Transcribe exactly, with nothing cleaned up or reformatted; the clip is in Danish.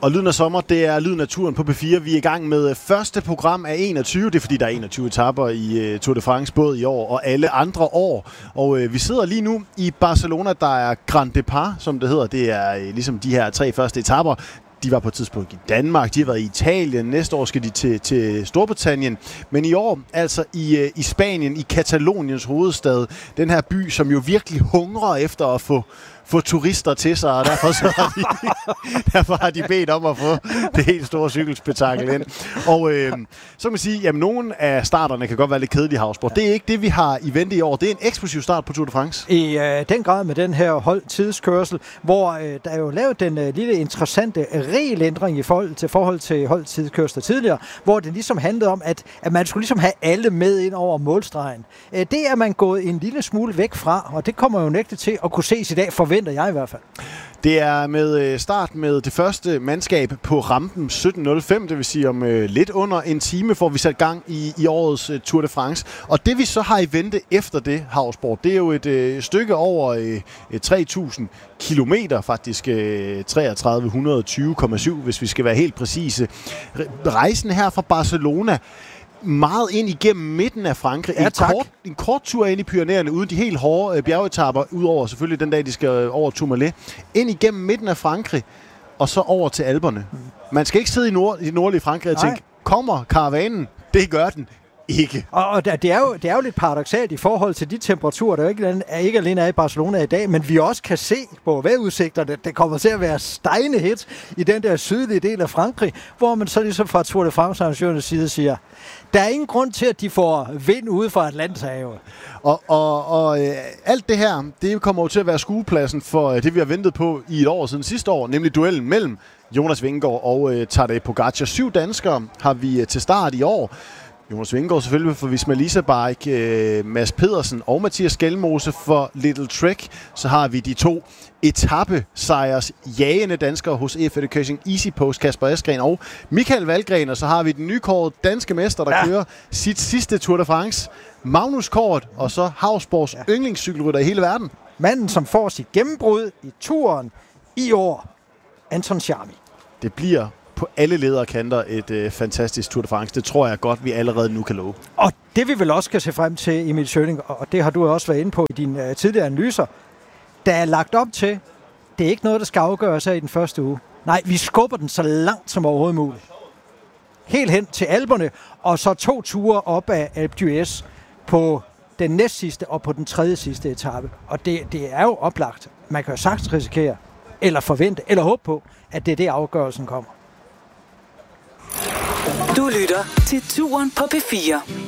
Og Lyden af sommer, det er Lyden af turen på P fire. Vi er i gang med første program af enogtyve. Det er fordi, der er enogtyve etaper i uh, Tour de France, både i år og alle andre år. Og uh, vi sidder lige nu i Barcelona, der er Grand Départ, som det hedder. Det er uh, ligesom de her tre første etaper. De var på et tidspunkt i Danmark, de har været i Italien, næste år skal de til, til Storbritannien. Men i år, altså i, uh, i Spanien, i Kataloniens hovedstad, den her by, som jo virkelig hungrer efter at få få turister til sig, og derfor, så har de, derfor har de bedt om at få det helt store cykelspektakel ind. Og øh, så kan man sige, jamen nogle af starterne kan godt være lidt kedelige, Hausborg. Det er ikke det, vi har i vente i år. Det er en eksplosiv start på Tour de France. I øh, den grad med den her holdtidskørsel, hvor øh, der er jo lavet den øh, lille interessante regelændring i forhold til, forhold til holdtidskørsel tidligere, hvor det ligesom handlede om, at, at man skulle ligesom have alle med ind over målstregen. Øh, det er man gået en lille smule væk fra, og det kommer jo nægte til at kunne ses i dag, forventer jeg i hvert fald. Det er med start med det første mandskab på rampen sytten nul fem, det vil sige om øh, lidt under en time, får vi sat gang i, i årets øh, Tour de France. Og det vi så har i vente efter det, Hausborg, det er jo et øh, stykke over øh, tre tusind kilometer, faktisk øh, treogtredive hundrede og tyve komma syv, hvis vi skal være helt præcise. Rejsen her fra Barcelona, meget ind igennem midten af Frankrig. Ja, en, kort, en kort tur ind i Pyrenæerne, uden de helt hårde øh, bjergetapper, udover selvfølgelig den dag, de skal over Tourmalet. Ind igennem midten af Frankrig, og så over til Alperne. Man skal ikke sidde i, nord, i nordlige Frankrig og tænke, kommer karavanen? Det gør den ikke. Og, og det, er jo, det er jo lidt paradoksalt i forhold til de temperaturer, der jo ikke, er, ikke alene er i Barcelona i dag, men vi også kan se på vejrudsigterne, det kommer til at være stegende hit i den der sydlige del af Frankrig, hvor man så ligesom fra Tour de France-arrangørens side siger, der er ingen grund til, at de får vind ude fra Atlanterhavet. Og, og, og øh, alt det her, det kommer jo til at være skuepladsen for øh, det, vi har ventet på i et år siden sidste år, nemlig duellen mellem Jonas Vingegaard og øh, Tadej Pogačar. Syv danskere har vi øh, til start i år. Jonas Vingegaard selvfølgelig for Visma Lease Bike, øh, Mads Pedersen og Mathias Skelmose for Little Trek. Så har vi de to etape-sejrs jagende danskere hos E F Education Easy Post, Kasper Askren og Michael Valgren. Og så har vi den nykårede danske mester, der ja. kører sit sidste Tour de France, Magnus Kort, og så Hausborgs ja. yndlingscykelrytter i hele verden. Manden, som får sit gennembrud i turen i år, Anton Charmi. Det bliver på alle ledere kanter et øh, fantastisk Tour de France. Det tror jeg godt, vi allerede nu kan love. Og det vi vel også skal se frem til, Emil Schøning, og det har du også været inde på i dine øh, tidligere analyser, der er lagt op til, det er ikke noget, der skal afgøres her i den første uge. Nej, vi skubber den så langt som overhovedet muligt. Helt hen til Alperne, og så to ture op af Alpe d'Huez på den næstsidste og på den tredje sidste etape. Og det, det er jo oplagt. Man kan jo sagtens risikere, eller forvente, eller håbe på, at det er det, afgørelsen kommer. Du lytter til Turen på P fire.